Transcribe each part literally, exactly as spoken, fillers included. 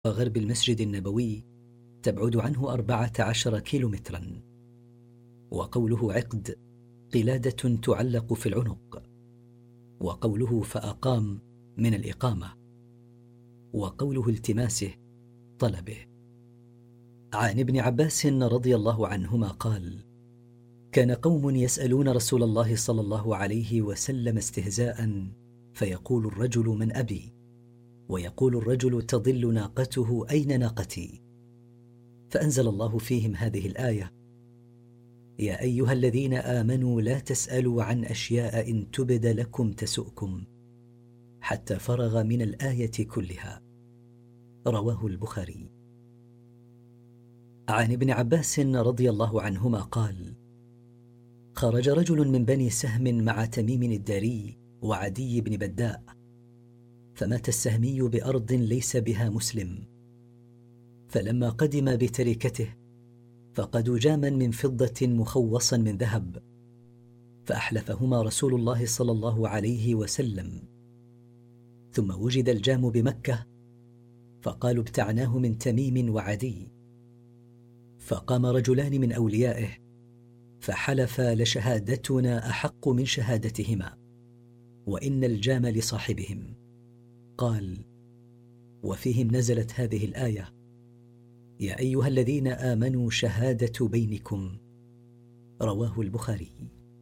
غرب المسجد النبوي تبعد عنه أربعة عشر كيلومترا. وقوله عقد قلادة تعلق في العنق. وقوله فأقام من الإقامة. وقوله التماسه طلبه. عن ابن عباس رضي الله عنهما قال: كان قوم يسألون رسول الله صلى الله عليه وسلم استهزاء، فيقول الرجل: من أبي؟ ويقول الرجل: تضل ناقته، أين ناقتي؟ فأنزل الله فيهم هذه الآية: يا أيها الذين آمنوا لا تسألوا عن أشياء إن تبد لكم تسؤكم، حتى فرغ من الآية كلها. رواه البخاري. عن ابن عباس رضي الله عنهما قال: خرج رجل من بني سهم مع تميم الداري وعدي بن بداء، فمات السهمي بأرض ليس بها مسلم، فلما قدم بتركته فقدوا جاما من فضة مخوصا من ذهب، فأحلفهما رسول الله صلى الله عليه وسلم، ثم وجد الجام بمكة، فقالوا: ابتعناه من تميم وعدي. فقام رجلان من أوليائه فحلفا: لشهادتنا أحق من شهادتهما، وإن الجام لصاحبهم. قال: وفيهم نزلت هذه الآية: يا أيها الذين آمنوا شهادة بينكم. رواه البخاري.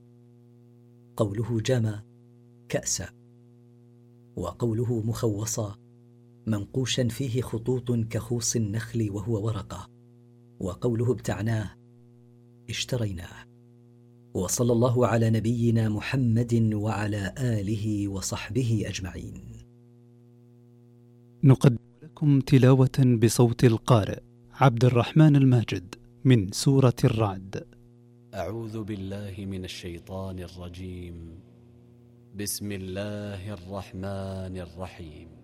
قوله جام كأسا، وقوله مخوصا منقوشا فيه خطوط كخوص النخل وهو ورقة. وقوله ابتعناه اشتريناه. وصلى الله على نبينا محمد وعلى آله وصحبه أجمعين. نقدم لكم تلاوة بصوت القارئ عبد الرحمن الماجد من سورة الرعد. أعوذ بالله من الشيطان الرجيم. بسم الله الرحمن الرحيم.